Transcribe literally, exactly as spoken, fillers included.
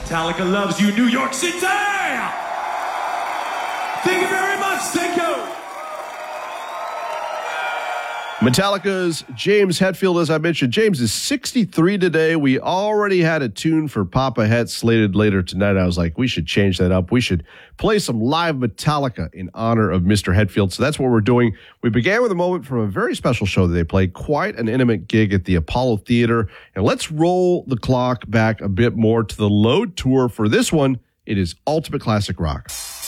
Metallica loves you, New York City! Thank you very much. Thank you. Metallica's James Hetfield, as I mentioned. James is sixty-three today. We already had a tune for Papa Het slated later tonight. I was like, we should change that up. We should play some live Metallica in honor of Mister Hetfield. So that's what we're doing. We began with a moment from a very special show that they played, quite an intimate gig at the Apollo Theater. And let's roll the clock back a bit more to the Load Tour. For this one, it is Ultimate Classic Rock.